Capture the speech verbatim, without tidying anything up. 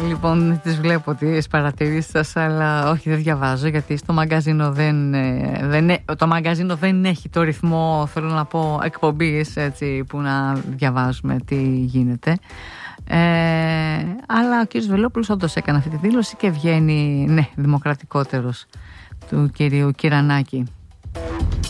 Λοιπόν, τις βλέπω τις παρατηρήσεις σας, αλλά όχι, δεν διαβάζω, γιατί στο μαγκαζίνο δεν, δεν, το μαγκαζίνο δεν έχει το ρυθμό, θέλω να πω, εκπομπής, έτσι, που να διαβάζουμε τι γίνεται. Ε, αλλά ο κ. Βελόπουλος όντως έκανε αυτή τη δήλωση και βγαίνει, ναι, δημοκρατικότερος του κυρίου Κυρανάκη.